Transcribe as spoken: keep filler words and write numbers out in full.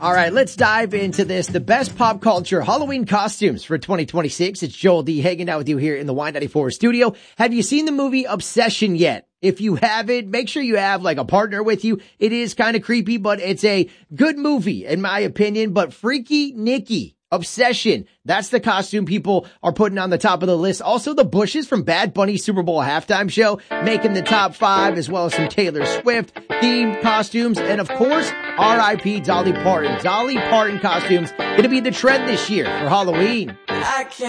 All right, let's dive into this. The best pop culture Halloween costumes for twenty twenty-six. It's Joel D hanging out with you here in the Y ninety-four studio. Have you seen the movie Obsession yet? If you haven't, make sure you have like a partner with you. It is kind of creepy, but it's a good movie in my opinion. But Freaky Nikki, Obsession, that's the costume people are putting on the top of the list. Also the Bushes from Bad Bunny Super Bowl halftime show making the top five, as well as some Taylor Swift themed costumes. And of course, R I P Dolly Parton. Dolly Parton costumes going to be the trend this year for Halloween. I can't